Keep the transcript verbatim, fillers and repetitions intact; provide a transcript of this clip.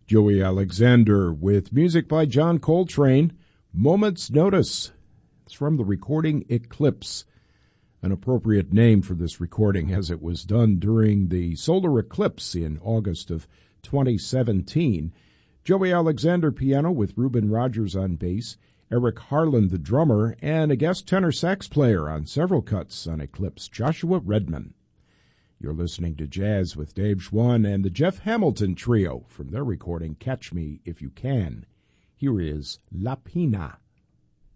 Joey Alexander with music by John Coltrane, Moment's Notice. It's from the recording Eclipse, an appropriate name for this recording as it was done during the solar eclipse in August of twenty seventeen. Joey Alexander piano with Reuben Rogers on bass, Eric Harlan the drummer, and a guest tenor sax player on several cuts on Eclipse, Joshua Redman. You're listening to Jazz with Dave Schwann and the Jeff Hamilton Trio from their recording Catch Me If You Can. Here is La Pina.